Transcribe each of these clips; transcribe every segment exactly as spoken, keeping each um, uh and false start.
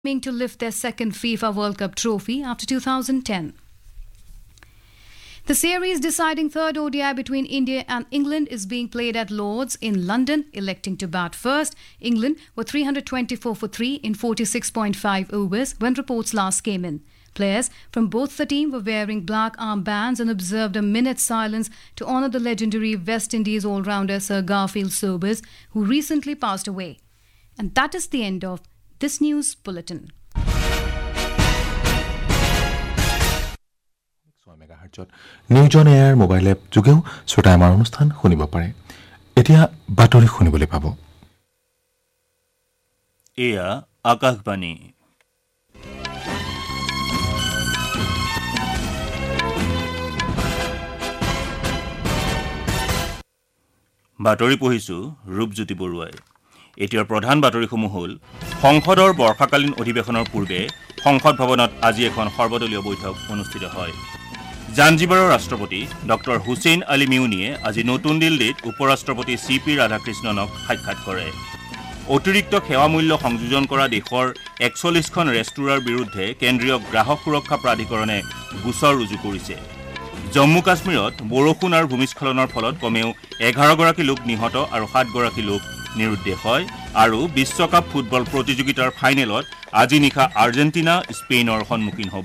aiming to lift their second FIFA World Cup trophy after two thousand ten. The series deciding third O D I between India and England is being played at Lord's in London, electing to bat first. England were three hundred twenty-four for three in forty-six point five overs when reports last came in. Players from both the team were wearing black armbands and observed a minute's silence to honour the legendary West Indies all-rounder Sir Garfield Sobers, who recently passed away. And that is the end of this news bulletin. News on air mobile app যোগেও শ্ৰোতাই আমাৰ অনুষ্ঠান শুনিব পাৰে। এতিয়া বাতৰি শুনিবলৈ পাব। এয়া আকাশবাণী। বাতৰি পঢ়িছো ৰূপজ্যোতি বৰুৱাই। এতিয়াৰ প্ৰধান বাতৰিসমূহ হ'ল সংসদৰ বৰ্ষাকালীন অধিৱেশনৰ পূৰ্বে সংসদ ভৱনত আজি এখন সৰ্বদলীয় বৈঠক অনুষ্ঠিত হয়। জাঞ্জিবাৰৰ ৰাষ্ট্ৰপতি ডক্টৰ হুছেইন আলী মিউনিয়ে আজি নতুন দিল্লীত উপৰাষ্ট্ৰপতি চি পি ৰাধাকৃষ্ণনক সাক্ষাৎ কৰে। অতিৰিক্ত সেৱা মূল্য সংযোজন কৰা দেশৰ একচল্লিছখন ৰেষ্টুৰাৰ বিৰুদ্ধে কেন্দ্ৰীয় গ্ৰাহক সুৰক্ষা প্ৰাধিকৰণে গোচৰ ৰুজু কৰিছে। জম্মু কাশ্মীৰত বৰষুণ আৰু ভূমিস্খলনৰ ফলত কমেও এঘাৰগৰাকী লোক নিহত আৰু সাতগৰাকী লোক নিৰুদ্দেশ হয়। আৰু বিশ্বকাপ ফুটবল প্ৰতিযোগিতাৰ ফাইনেলত আজি নিশা আৰ্জেণ্টিনা স্পেইনৰ সন্মুখীন হ'ব।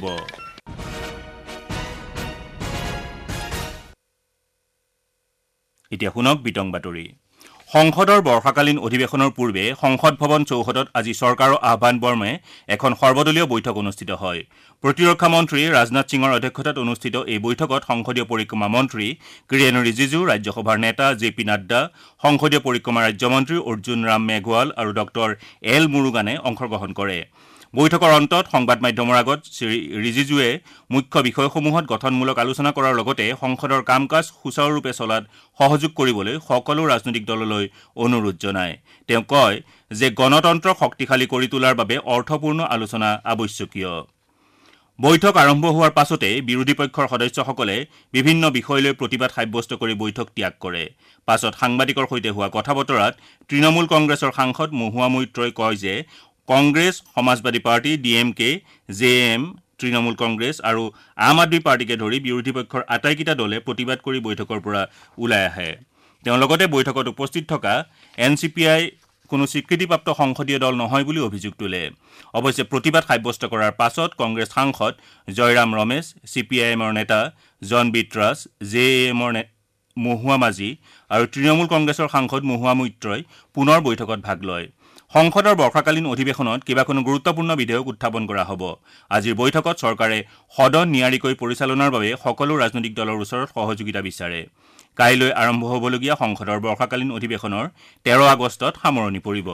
এতিয়া শুনক বিতং বাতৰি। সংসদৰ বৰ্ষাকালীন অধিৱেশনৰ পূৰ্বে সংসদ ভৱন চৌহদত আজি চৰকাৰৰ আহ্বান বৰ্মে এখন সৰ্বদলীয় বৈঠক অনুষ্ঠিত হয়। প্ৰতিৰক্ষা মন্ত্ৰী ৰাজনাথ সিঙৰ অধ্যক্ষতাত অনুষ্ঠিত এই বৈঠকত সংসদীয় পৰিক্ৰমা মন্ত্ৰী কিৰেণ ৰিজিজু, ৰাজ্যসভাৰ নেতা জে পি নাড্ডা, সংসদীয় পৰিক্ৰমা ৰাজ্যমন্ত্ৰী অৰ্জুন ৰাম মেঘৱাল আৰু ডক্টৰ এল মুৰুগানে অংশগ্ৰহণ কৰে। বৈঠকৰ অন্তত সংবাদ মাধ্যমৰ আগত শ্ৰী ৰিজিজুৱে মুখ্য বিষয়সমূহত গঠনমূলক আলোচনা কৰাৰ লগতে সংসদৰ কাম কাজ সুচাৰুৰূপে চলাত সহযোগ কৰিবলৈ সকলো ৰাজনৈতিক দললৈ অনুৰোধ জনায়। তেওঁ কয় যে গণতন্ত্ৰ শক্তিশালী কৰি তোলাৰ বাবে অৰ্থপূৰ্ণ আলোচনা আৱশ্যকীয়। বৈঠক আৰম্ভ হোৱাৰ পাছতে বিৰোধী পক্ষৰ সদস্যসকলে বিভিন্ন বিষয়লৈ প্ৰতিবাদ সাব্যস্ত কৰি বৈঠক ত্যাগ কৰে। পাছত সাংবাদিকৰ সৈতে হোৱা কথা বতৰাত তৃণমূল কংগ্ৰেছৰ সাংসদ মহুৱা মৈত্ৰই কয় যে কংগ্ৰেছ, সমাজবাদী party, D M K, J M, তৃণমূল কংগ্ৰেছ আৰু আম আদমী পাৰ্টিকে ধৰি বিৰোধী পক্ষৰ আটাইকেইটা দলে প্ৰতিবাদ কৰি বৈঠকৰ পৰা ওলাই আহে। তেওঁ লগতে বৈঠকত উপস্থিত থকা এন চি পি আই কোনো স্বীকৃতিপ্ৰাপ্ত সংসদীয় দল নহয় বুলি অভিযোগ তোলে। অৱশ্যে প্ৰতিবাদ সাব্যস্ত কৰাৰ পাছত কংগ্ৰেছ সাংসদ জয়ৰাম ৰমেশ, চি পি আই এমৰ নেতা জন বিট্ৰাছ, জে এমৰ মহুৱা মাঝি আৰু তৃণমূল কংগ্ৰেছৰ সাংসদ মহুৱা মৈত্ৰই পুনৰ বৈঠকত ভাগ লয়। সংসদৰ বৰ্ষাকালীন অধিৱেশনত কেইবাখনো গুৰুত্বপূৰ্ণ বিধেয়ক উত্থাপন কৰা হ'ব। আজিৰ বৈঠকত চৰকাৰে সদন নিয়াৰিকৈ পৰিচালনাৰ বাবে সকলো ৰাজনৈতিক দলৰ ওচৰত সহযোগিতা বিচাৰে। কাইলৈ আৰম্ভ হ'বলগীয়া সংসদৰ বৰ্ষাকালীন অধিৱেশনৰ তেৰ আগষ্টত সামৰণি পৰিব।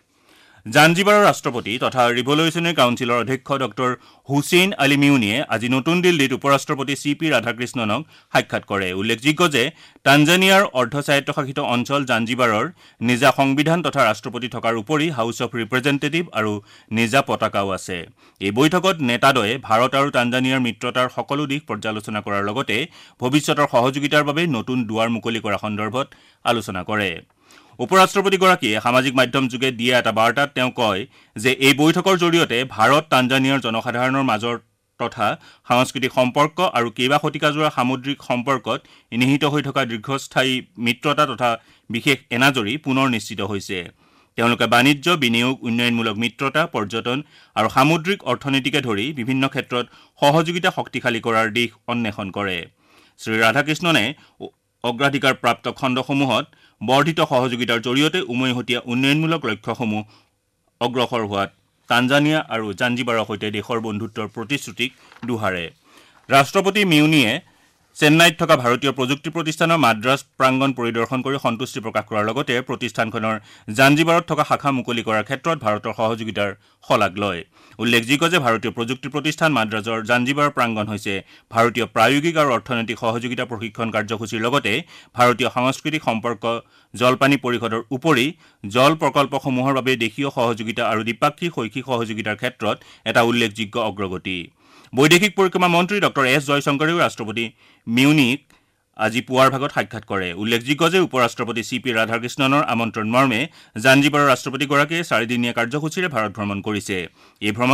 জাঞ্জিবাৰৰ ৰাষ্ট্ৰপতি তথা ৰিভলিউচনাৰী কাউন্সিলৰ অধ্যক্ষ ডক্টৰ হুছেইন আলী মিউনিয়ে আজি নতুন দিল্লীত উপৰাষ্ট্ৰপতি চি পি ৰাধাকৃষ্ণনক সাক্ষাৎ কৰে। উল্লেখযোগ্য যে টানজানিয়াৰ অৰ্ধস্বায়ত্তশাসিত অঞ্চল জাঞ্জিবাৰৰ নিজা সংবিধান তথা ৰাষ্ট্ৰপতি থকাৰ উপৰি হাউচ অৱ ৰিপ্ৰেজেণ্টেটিভ আৰু নিজা পতাকাও আছে। এই বৈঠকত নেতাদ্বয়ে ভাৰত আৰু টানজানিয়াৰ মিত্ৰতাৰ সকলো দিশ পৰ্যালোচনা কৰাৰ লগতে ভৱিষ্যতৰ সহযোগিতাৰ বাবে নতুন দুৱাৰ মুকলি কৰা সন্দৰ্ভত আলোচনা কৰে। উপৰাষ্ট্ৰপতিগৰাকীয়ে সামাজিক মাধ্যম যোগে দিয়া এটা বাৰ্তাত তেওঁ কয় যে এই বৈঠকৰ জৰিয়তে ভাৰত টানজানিয়াৰ জনসাধাৰণৰ মাজৰ তথা সাংস্কৃতিক সম্পৰ্ক আৰু কেইবা শতিকাজোৰা সামুদ্ৰিক সম্পৰ্কত নিহিত হৈ থকা দীৰ্ঘস্থায়ী মিত্ৰতা তথা বিশেষ এনাজৰী পুনৰ নিশ্চিত হৈছে। তেওঁলোকে বাণিজ্য, বিনিয়োগ, উন্নয়নমূলক মিত্ৰতা, পৰ্যটন আৰু সামুদ্ৰিক অৰ্থনীতিকে ধৰি বিভিন্ন ক্ষেত্ৰত সহযোগিতা শক্তিশালী কৰাৰ দিশ অন্বেষণ কৰে। শ্ৰী ৰাধাকৃষ্ণনে অগ্ৰাধিকাৰ প্ৰাপ্ত খণ্ডসমূহত বৰ্ধিত সহযোগিতাৰ জৰিয়তে উমৈহতীয়া উন্নয়নমূলক লক্ষ্যসমূহ অগ্ৰসৰ হোৱাত টানজানিয়া আৰু জাঞ্জিবাৰৰ সৈতে দেশৰ বন্ধুত্বৰ প্ৰতিশ্ৰুতিক দোহাৰে। ৰাষ্ট্ৰপতি মিউনিয়ে চেন্নাইত থকা ভাৰতীয় প্ৰযুক্তি প্ৰতিষ্ঠানৰ মাদ্ৰাজ প্ৰাংগণ পৰিদৰ্শন কৰি সন্তুষ্টি প্ৰকাশ কৰাৰ লগতে প্ৰতিষ্ঠানখনৰ জাঞ্জিবাৰত থকা শাখা মুকলি কৰাৰ ক্ষেত্ৰত ভাৰতৰ সহযোগিতাৰ শলাগ লয়। উল্লেখযোগ্য যে ভাৰতীয় প্ৰযুক্তি প্ৰতিষ্ঠান মাদ্ৰাজৰ জাঞ্জিবাৰ প্ৰাংগণ হৈছে ভাৰতীয় প্ৰায়োগিক আৰু অৰ্থনৈতিক সহযোগিতা প্ৰশিক্ষণ কাৰ্যসূচীৰ লগতে ভাৰতীয় সাংস্কৃতিক সম্পৰ্ক জলপানী পৰিষদৰ উপৰি জল প্ৰকল্পসমূহৰ বাবে দেশীয় সহযোগিতা আৰু দ্বিপাক্ষিক শৈক্ষিক সহযোগিতাৰ ক্ষেত্ৰত এটা উল্লেখযোগ্য অগ্ৰগতি। বৈদেশিক পৰিক্ৰমা মন্ত্ৰী ডক্টৰ এছ জয়শংকৰেও ৰাষ্ট্ৰপতি মিউনিক আজি পুৱাৰ ভাগত সাক্ষাৎ কৰে। উল্লেখযোগ্য যে উপৰাষ্ট্ৰপতি চি পি ৰাধাকৃষ্ণনৰ আমন্ত্ৰণ মৰ্মে জাঞ্জিবাৰৰ ৰাষ্ট্ৰপতিগৰাকীয়ে চাৰিদিনীয়া কাৰ্যসূচীৰে ভাৰত ভ্ৰমণ কৰিছে। এই ভ্ৰমণ